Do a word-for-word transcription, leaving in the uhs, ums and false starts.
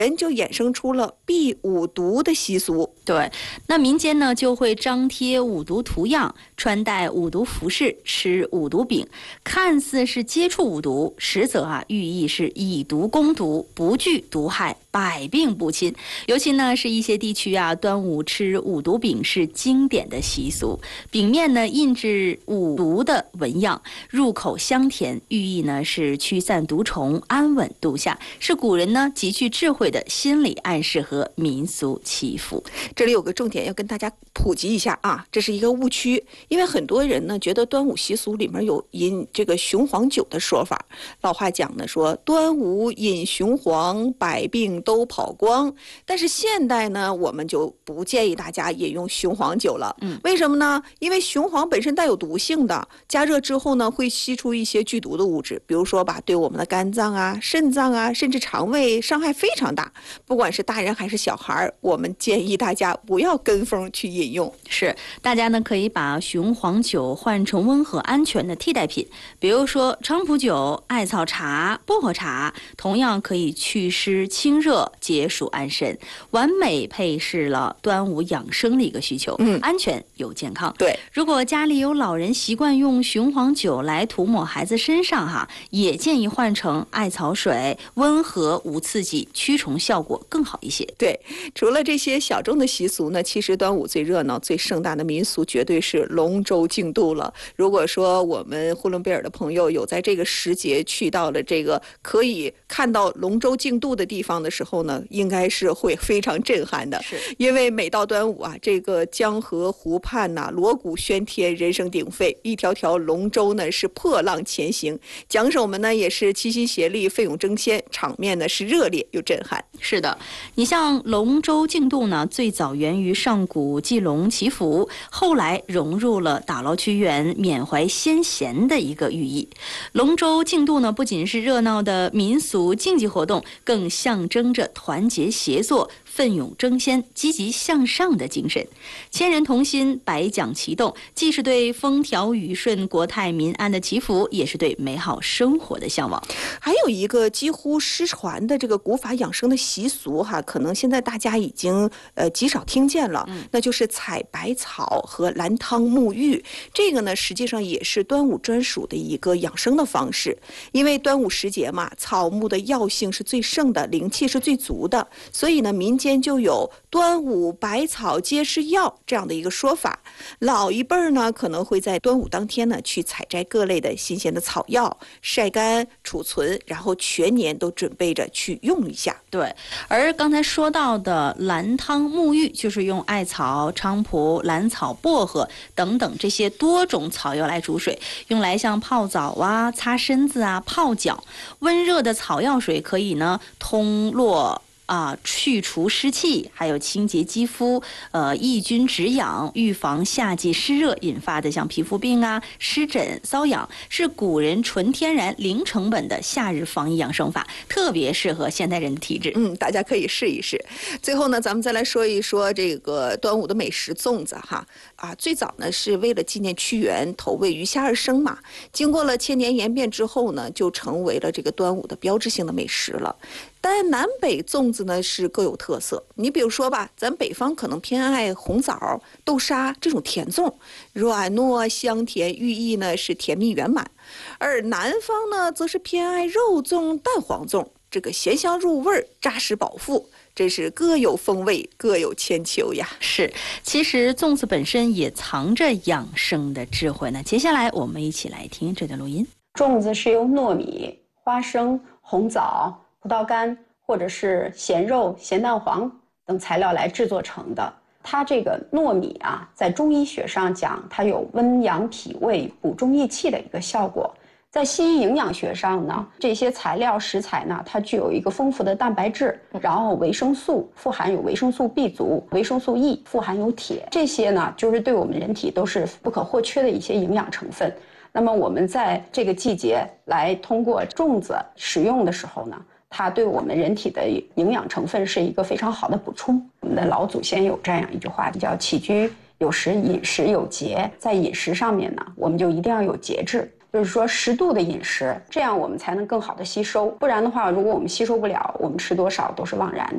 人就衍生出了避五毒的习俗。 对，那民间呢就会张贴五毒图样，穿戴五毒服饰，吃五毒饼，看似是接触五毒，实则啊寓意是以毒攻毒，不惧毒害，百病不侵。尤其呢是一些地区啊，端午吃五毒饼是经典的习俗，饼面呢印制五毒的纹样，入口香甜，寓意呢是驱散毒虫，安稳度夏，是古人呢极具智慧的心理暗示和民俗祈福。 这里有个重点要跟大家普及一下啊，这是一个误区，因为很多人呢觉得端午习俗里面有饮这个雄黄酒的说法。老话讲呢说端午饮雄黄，百病都跑光。但是现代呢，我们就不建议大家饮用雄黄酒了。 嗯， 为什么呢？因为雄黄本身带有毒性的，加热之后呢，会吸出一些剧毒的物质，比如说吧，对我们的肝脏啊、肾脏啊，甚至肠胃伤害非常大。不管是大人还是小孩，我们建议大家不要跟风去饮用。 是，大家呢可以把雄黄酒换成温和安全的替代品，比如说菖蒲酒、艾草茶、薄荷茶，同样可以祛湿清热、解暑安神，完美配饰了端午养生的一个需求。 嗯， 安全又健康。 对， 如果家里有老人习惯用雄黄酒来涂抹孩子身上哈，也建议换成艾草水，温和无刺激，驱虫效果更好一些。 对，除了这些小众的习俗呢，其实端午最热闹、最盛大的民俗绝对是龙舟竞渡了。如果说我们呼伦贝尔的朋友有在这个时节去到了这个可以看到龙舟竞渡的地方的时候呢，应该是会非常震撼的。 是， 因为每到端午啊，这个江河湖畔呐、啊，锣鼓喧天，人声鼎沸，一条条龙舟呢是破浪前行，桨手们呢也是齐心协力，奋勇争先，场面呢是热烈又震撼。 是的，你像龙舟竞渡呢，最早源于上古祭龙祈福，后来融入了打捞屈原、缅怀先贤的一个寓意。龙舟竞渡呢，不仅是热闹的民俗竞技活动，更象征着团结协作、奋勇争先、积极向上的精神。千人同心，百桨齐动，既是对风调雨顺、国泰民安的祈福，也是对美好生活的向往。 还有一个几乎失传的这个古法养生的习俗哈，可能现在大家已经呃极少听见了， 嗯、 那就是采百草和蓝汤沐浴。这个呢，实际上也是端午专属的一个养生的方式。因为端午时节嘛，草木的药性是最盛的，灵气是最足的，所以呢，民间就有端午百草皆是药这样的一个说法。老一辈儿呢，可能会在端午当天呢，去采摘各类的新鲜的草药，晒干储存，然后全年都准备着去用一下。 对，而刚才说到的蓝汤沐浴，就是用艾草、菖蒲、兰草、薄荷等等这些多种草药来煮水，用来像泡澡啊、擦身子啊、泡脚。温热的草药水可以呢通络啊，去除湿气，还有清洁肌肤，呃，抑菌止痒，预防夏季湿热引发的像皮肤病啊、湿疹、瘙痒，是古人纯天然零成本的夏日防疫养生法，特别适合现代人的体质。 嗯，大家可以试一试。最后呢，咱们再来说一说这个端午的美食粽子哈。啊，最早呢是为了纪念屈原投喂鱼虾而生嘛，经过了千年演变之后呢，就成为了这个端午的标志性的美食了。但南北粽子呢是各有特色，你比如说吧，咱北方可能偏爱红枣、豆沙这种甜粽，软糯香甜，寓意呢是甜蜜圆满；而南方呢则是偏爱肉粽、蛋黄粽，这个咸香入味，扎实饱腹。真是各有风味，各有千秋呀。 是，其实粽子本身也藏着养生的智慧呢。接下来我们一起来听这段录音。 粽子是由糯米、花生、红枣、葡萄干或者是咸肉、咸蛋黄等材料来制作成的。它这个糯米啊，在中医学上讲，它有温阳脾胃、补中益气的一个效果。在西医营养学上呢，这些材料食材呢，它具有一个丰富的蛋白质，然后维生素富含有维生素 B 族，维生素 E 富含有铁，这些呢就是对我们人体都是不可或缺的一些营养成分。那么我们在这个季节来通过粽子食用的时候呢，它对我们人体的营养成分是一个非常好的补充。我们的老祖先有这样一句话，叫起居有时，饮食有节。在饮食上面呢，我们就一定要有节制。就是说适度的饮食，这样我们才能更好的吸收，不然的话，如果我们吸收不了，我们吃多少都是枉然的。